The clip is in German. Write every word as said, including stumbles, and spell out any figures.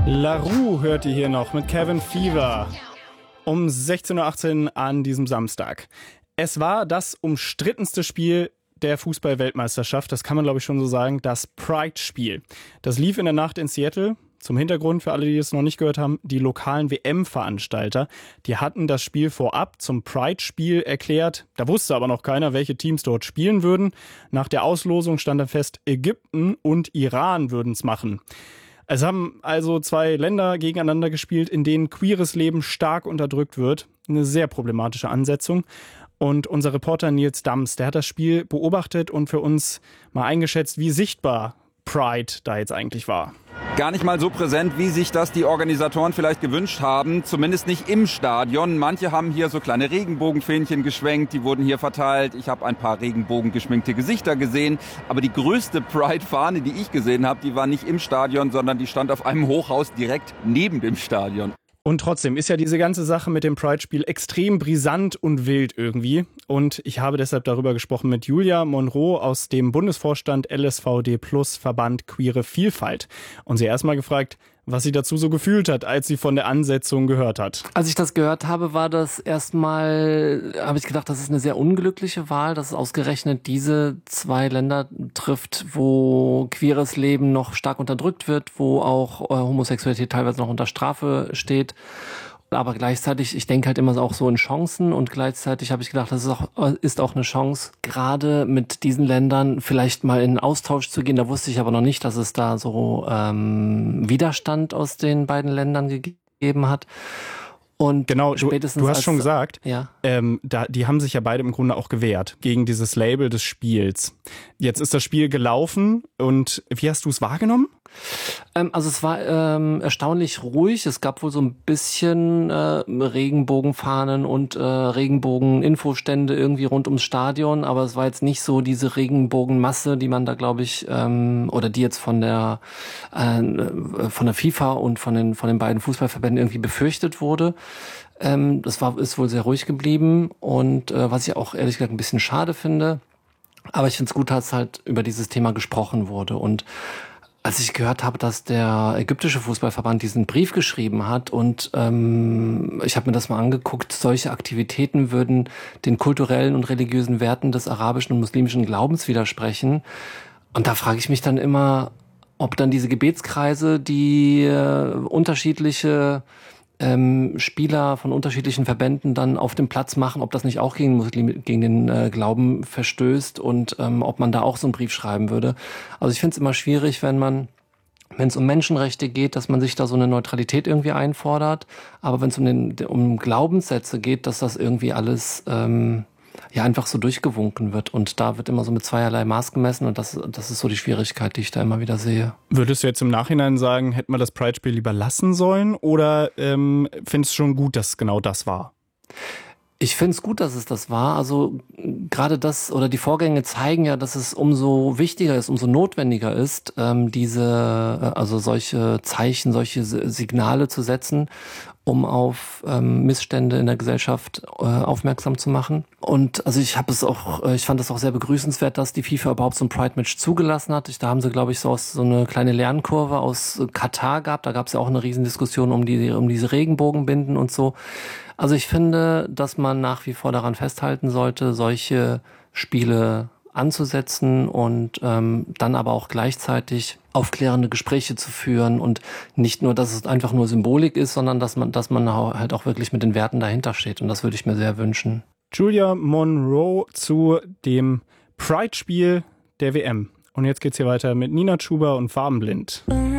La Roux hört ihr hier noch mit Kevin Fever um sechzehn Uhr achtzehn an diesem Samstag. Es war das umstrittenste Spiel der Fußball-Weltmeisterschaft, das kann man glaube ich schon so sagen, das Pride-Spiel. Das lief in der Nacht in Seattle. Zum Hintergrund, für alle, die es noch nicht gehört haben, die lokalen W M-Veranstalter, die hatten das Spiel vorab zum Pride-Spiel erklärt. Da wusste aber noch keiner, welche Teams dort spielen würden. Nach der Auslosung stand dann fest, Ägypten und Iran würden es machen. Es haben also zwei Länder gegeneinander gespielt, in denen queeres Leben stark unterdrückt wird. Eine sehr problematische Ansetzung. Und unser Reporter Nils Dams, der hat das Spiel beobachtet und für uns mal eingeschätzt, wie sichtbar Pride da jetzt eigentlich war. Gar nicht mal so präsent, wie sich das die Organisatoren vielleicht gewünscht haben. Zumindest nicht im Stadion. Manche haben hier so kleine Regenbogenfähnchen geschwenkt, die wurden hier verteilt. Ich habe ein paar regenbogengeschminkte Gesichter gesehen. Aber die größte Pride-Fahne, die ich gesehen habe, die war nicht im Stadion, sondern die stand auf einem Hochhaus direkt neben dem Stadion. Und trotzdem ist ja diese ganze Sache mit dem Pride-Spiel extrem brisant und wild irgendwie. Und ich habe deshalb darüber gesprochen mit Julia Monroe aus dem Bundesvorstand L S V D Plus Verband Queere Vielfalt. Und sie erstmal gefragt, was sie dazu so gefühlt hat, als sie von der Ansetzung gehört hat. Als ich das gehört habe, war das erstmal, habe ich gedacht, das ist eine sehr unglückliche Wahl, dass es ausgerechnet diese zwei Länder trifft, wo queeres Leben noch stark unterdrückt wird, wo auch äh, Homosexualität teilweise noch unter Strafe steht. Aber gleichzeitig, ich denke halt immer auch so in Chancen und gleichzeitig habe ich gedacht, das ist auch, ist auch eine Chance, gerade mit diesen Ländern vielleicht mal in Austausch zu gehen. Da wusste ich aber noch nicht, dass es da so ähm, Widerstand aus den beiden Ländern gegeben hat. Und genau, du, spätestens du hast als, schon gesagt, ja. ähm, da, die haben sich ja beide im Grunde auch gewehrt gegen dieses Label des Spiels. Jetzt ist das Spiel gelaufen und wie hast du es wahrgenommen? Ähm, also es war ähm, erstaunlich ruhig. Es gab wohl so ein bisschen äh, Regenbogenfahnen und äh, Regenbogen-Infostände irgendwie rund ums Stadion, aber es war jetzt nicht so diese Regenbogenmasse, die man da, glaube ich, ähm, oder die jetzt von der äh, von der FIFA und von den von den beiden Fußballverbänden irgendwie befürchtet wurde. Ähm, das war ist wohl sehr ruhig geblieben und äh, was ich auch ehrlich gesagt ein bisschen schade finde. Aber ich finde es gut, dass halt über dieses Thema gesprochen wurde. Und als ich gehört habe, dass der ägyptische Fußballverband diesen Brief geschrieben hat und ähm, ich habe mir das mal angeguckt, solche Aktivitäten würden den kulturellen und religiösen Werten des arabischen und muslimischen Glaubens widersprechen. Und da frage ich mich dann immer, ob dann diese Gebetskreise, die äh, unterschiedliche ähm, Spieler von unterschiedlichen Verbänden dann auf dem Platz machen, ob das nicht auch gegen Muslim, gegen den äh, Glauben verstößt und ähm, ob man da auch so einen Brief schreiben würde. Also ich finde es immer schwierig, wenn man, wenn es um Menschenrechte geht, dass man sich da so eine Neutralität irgendwie einfordert, aber wenn es um den um Glaubenssätze geht, dass das irgendwie alles ähm, ja einfach so durchgewunken wird und da wird immer so mit zweierlei Maß gemessen und das, das ist so die Schwierigkeit, die ich da immer wieder sehe. Würdest du jetzt im Nachhinein sagen, hätte man das Pride-Spiel lieber lassen sollen oder ähm, findest du schon gut, dass genau das war? Ich finde es gut, dass es das war. Also gerade das oder die Vorgänge zeigen ja, dass es umso wichtiger ist, umso notwendiger ist, ähm, diese, also solche Zeichen, solche Signale zu setzen, um auf ähm, Missstände in der Gesellschaft äh, aufmerksam zu machen. Und also ich habe es auch, ich fand es auch sehr begrüßenswert, dass die FIFA überhaupt so ein Pride-Match zugelassen hat. Ich, da haben sie, glaube ich, so, aus, so eine kleine Lernkurve aus Katar gehabt. Da gab es ja auch eine Riesendiskussion um die, um diese Regenbogenbinden und so. Also ich finde, dass man nach wie vor daran festhalten sollte, solche Spiele anzusetzen und ähm, dann aber auch gleichzeitig aufklärende Gespräche zu führen und nicht nur, dass es einfach nur Symbolik ist, sondern dass man, dass man halt auch wirklich mit den Werten dahinter steht und das würde ich mir sehr wünschen. Julia Monroe zu dem Pride-Spiel der W M. Und jetzt geht's hier weiter mit Nina Chuba und Farbenblind.